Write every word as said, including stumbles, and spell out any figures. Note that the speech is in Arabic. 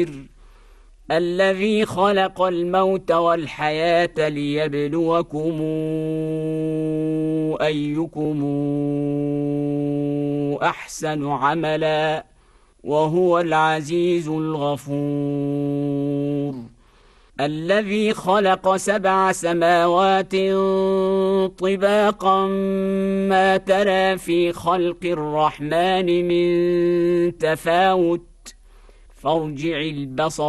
الذي خلق الموت والحياة ليبلوكم أيكم أحسن عملا وهو العزيز الغفور الذي خلق سبع سماوات طباقا ما ترى في خلق الرحمن من تفاوت فارجع البصر